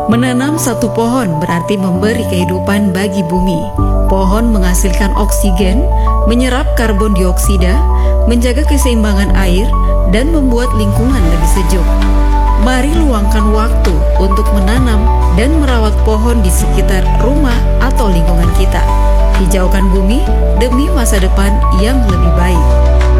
Menanam satu pohon berarti memberi kehidupan bagi bumi. Pohon menghasilkan oksigen, menyerap karbon dioksida, menjaga keseimbangan air, dan membuat lingkungan lebih sejuk. Mari luangkan waktu untuk menanam dan merawat pohon di sekitar rumah atau lingkungan kita. Hijaukan bumi demi masa depan yang lebih baik.